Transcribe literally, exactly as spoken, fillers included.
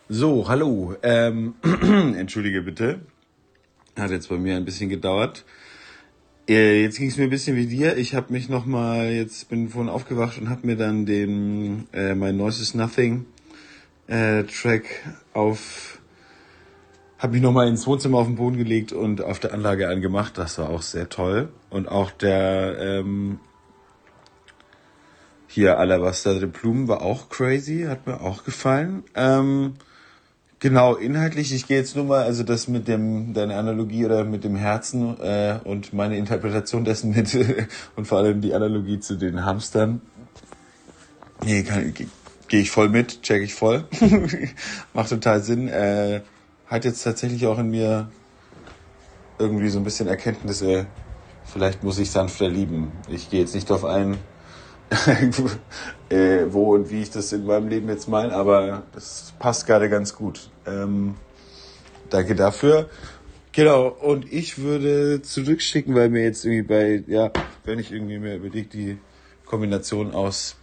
So, hallo. Ähm, entschuldige bitte. Hat jetzt bei mir ein bisschen gedauert. Äh, jetzt ging es mir ein bisschen wie dir. Ich habe mich nochmal, jetzt bin vorhin aufgewacht und habe mir dann den äh, mein Noise is Nothing äh, Track auf, habe mich nochmal ins Wohnzimmer auf den Boden gelegt und auf der Anlage angemacht. Das war auch sehr toll. Und auch der ähm, hier Alabaster de Plume war auch crazy, hat mir auch gefallen. Ähm, Genau, inhaltlich, ich gehe jetzt nur mal, also das mit dem, deine Analogie oder mit dem Herzen äh, und meine Interpretation dessen mit und vor allem die Analogie zu den Hamstern. Nee, kann- ge- gehe ich voll mit, check ich voll. Macht total Sinn. Äh, hat jetzt tatsächlich auch in mir irgendwie so ein bisschen Erkenntnisse, vielleicht muss ich sanfter lieben. Ich gehe jetzt nicht darauf ein, äh, wo und wie ich das in meinem Leben jetzt meine, aber das passt gerade ganz gut. Ähm, danke dafür. Genau, und ich würde zurückschicken, weil mir jetzt irgendwie bei, ja, wenn ich irgendwie mir überlege, die Kombination aus